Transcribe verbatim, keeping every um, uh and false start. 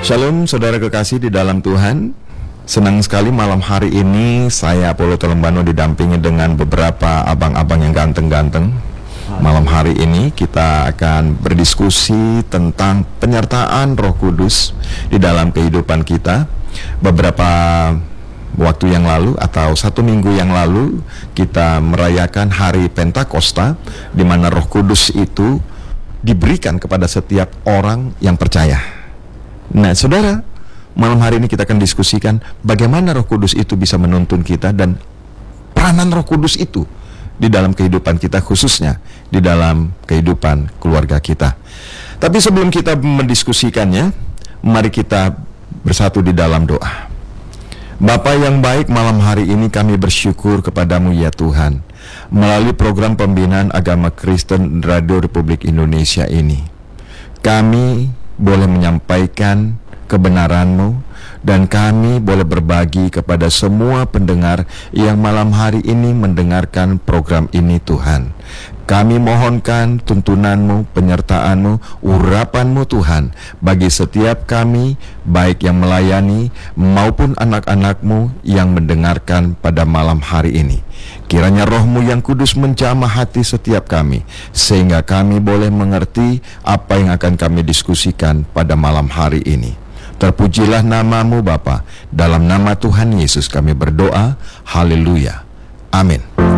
Shalom saudara kekasih di dalam Tuhan. Senang sekali malam hari ini saya Apollo Tolembano didampingi dengan beberapa abang-abang yang ganteng-ganteng. Malam hari ini kita akan berdiskusi tentang penyertaan Roh Kudus di dalam kehidupan kita. Beberapa waktu yang lalu atau satu minggu yang lalu kita merayakan hari Pentakosta, di mana Roh Kudus itu diberikan kepada setiap orang yang percaya. Nah saudara, malam hari ini kita akan diskusikan bagaimana Roh Kudus itu bisa menuntun kita dan peranan Roh Kudus itu di dalam kehidupan kita, khususnya di dalam kehidupan keluarga kita. Tapi sebelum kita mendiskusikannya, mari kita bersatu di dalam doa. Bapa yang baik, malam hari ini kami bersyukur kepadamu ya Tuhan, melalui program pembinaan agama Kristen Radio Republik Indonesia ini, kami boleh menyampaikan kebenaran-Mu, dan kami boleh berbagi kepada semua pendengar yang malam hari ini mendengarkan program ini Tuhan. Kami mohonkan tuntunan-Mu, penyertaan-Mu, urapan-Mu Tuhan, bagi setiap kami, baik yang melayani maupun anak-anak-Mu yang mendengarkan pada malam hari ini. Kiranya Roh-Mu yang kudus menjamah hati setiap kami, sehingga kami boleh mengerti apa yang akan kami diskusikan pada malam hari ini. Terpujilah nama-Mu Bapa, dalam nama Tuhan Yesus kami berdoa, haleluya, amin.